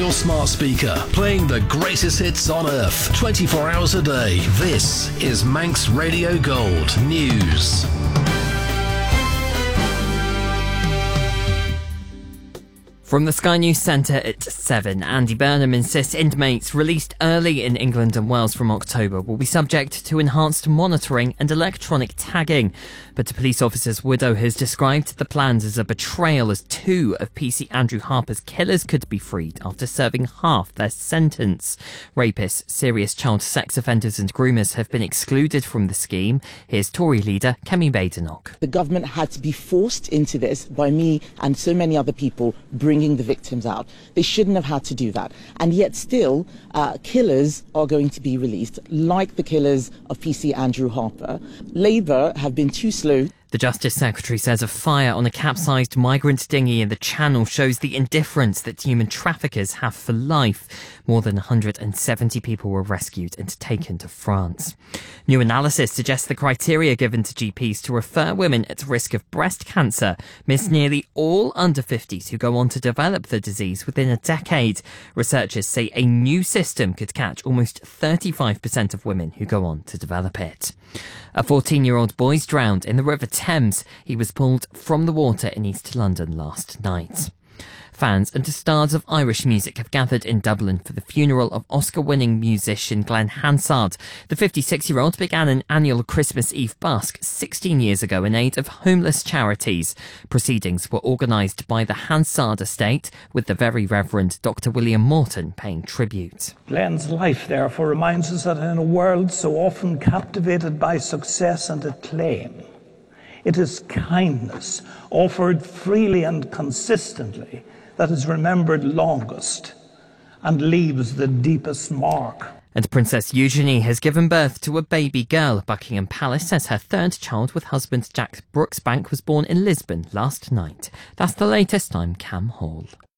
your smart speaker, playing the greatest hits on earth, 24 hours a day. This is Manx Radio Gold News. From the Sky News Centre at 7, Andy Burnham insists inmates released early in England and Wales from October will be subject to enhanced monitoring and electronic tagging. But a police officer's widow has described the plans as a betrayal, as 2 of PC Andrew Harper's killers could be freed after serving half their sentence. Rapists, serious child sex offenders and groomers have been excluded from the scheme. Here's Tory leader Kemi Badenoch. The government had to be forced into this by me and so many other people bringing the victims out. They shouldn't have had to do that. And yet still, killers are going to be released, like the killers of PC Andrew Harper. Labour have been too slow. The Justice Secretary says a fire on a capsized migrant dinghy in the Channel shows the indifference that human traffickers have for life. More than 170 people were rescued and taken to France. New analysis suggests the criteria given to GPs to refer women at risk of breast cancer miss nearly all under 50s who go on to develop the disease within a decade. Researchers say a new system could catch almost 35% of women who go on to develop it. A 14-year-old boy's drowned in the River Thames. He was pulled from the water in East London last night. Fans and stars of Irish music have gathered in Dublin for the funeral of Oscar-winning musician Glenn Hansard. The 56-year-old began an annual Christmas Eve busk 16 years ago in aid of homeless charities. Proceedings were organised by the Hansard estate, with the Very Reverend Dr. William Morton paying tribute. Glenn's life, therefore, reminds us that in a world so often captivated by success and acclaim, it is kindness offered freely and consistently that is remembered longest and leaves the deepest mark. And Princess Eugenie has given birth to a baby girl. Buckingham Palace says her third child with husband Jack Brooksbank was born in Lisbon last night. That's the latest. I'm Cam Hall.